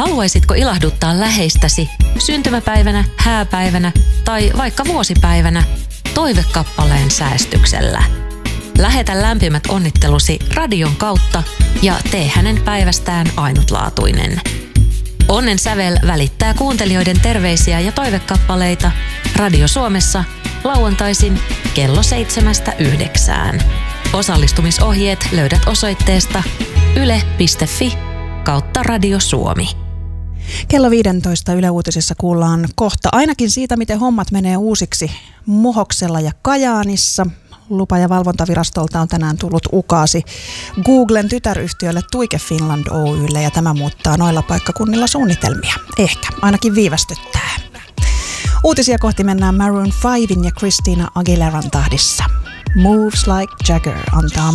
Haluaisitko ilahduttaa läheistäsi syntymäpäivänä, hääpäivänä tai vaikka vuosipäivänä toivekappaleen säästyksellä? Lähetä lämpimät onnittelusi radion kautta ja tee hänen päivästään ainutlaatuinen. Onnen sävel välittää kuuntelijoiden terveisiä ja toivekappaleita Radio Suomessa lauantaisin kello 7–9. Osallistumisohjeet löydät osoitteesta yle.fi/Radio Suomi. Kello 15 Yle Uutisissa kuullaan kohta ainakin siitä, miten hommat menee uusiksi Muhoksella ja Kajaanissa. Lupa- ja valvontavirastolta on tänään tullut ukaasi Googlen tytäryhtiölle Tuike Finland Oy:lle ja tämä muuttaa noilla paikkakunnilla suunnitelmia. Ehkä, ainakin viivästyttää. Uutisia kohti mennään Maroon 5 ja Christina Aguileran tahdissa. Moves Like Jagger antaa